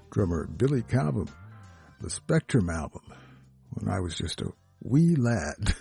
drummer Billy Cobham, the Spectrum album, when I was just a wee lad.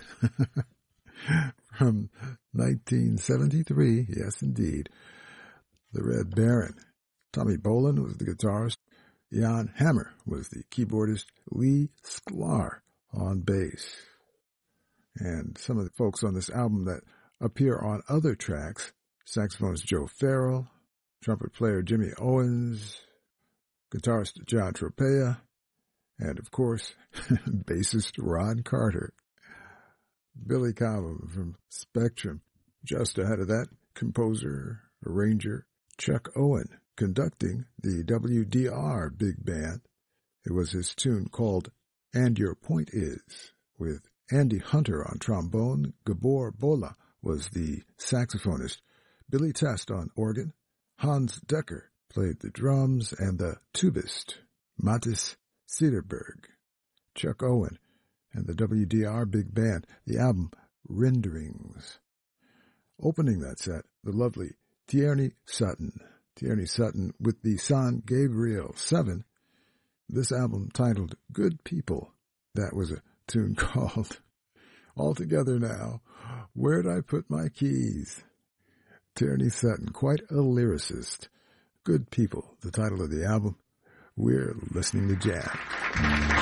From 1973, yes indeed. The Red Baron. Tommy Bolin was the guitarist. Jan Hammer was the keyboardist. Lee Sklar on bass. And some of the folks on this album that appear on other tracks: saxophonist Joe Farrell, trumpet player Jimmy Owens, guitarist John Tropea, and of course, bassist Ron Carter. Billy Cobham from Spectrum. Just ahead of that, composer, arranger Chuck Owen conducting the WDR Big Band. It was his tune called And Your Point Is, with Andy Hunter on trombone. Gabor Bola was the saxophonist. Billy Test on organ. Hans Decker played the drums, and the tubist, Mattis Cederberg. Chuck Owen and the WDR Big Band, the album Renderings. Opening that set, the lovely Tierney Sutton. Tierney Sutton with the San Gabriel 7. This album titled Good People. That was a tune called All Together Now, Where'd I Put My Keys? Tierney Sutton, quite a lyricist. Good People, the title of the album. We're listening to jazz.